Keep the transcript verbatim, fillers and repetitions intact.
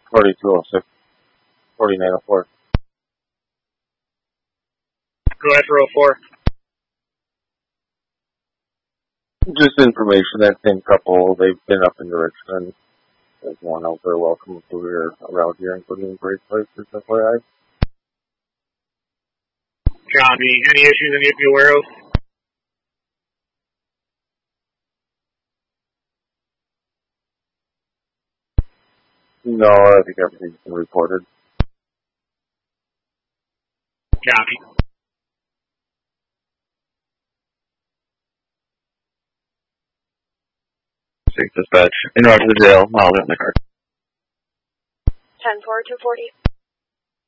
forty-two oh six, forty-nine oh four. Go ahead for oh four. Just information, that same couple, they've been up in Richmond. There's one out there, welcome to here, around here, including Great Places, F Y I. Copy. Any issues I need to be aware of? No, I think everything's been reported. Copy. Six dispatch. In route to the jail. Miles in the car. ten four, two forty.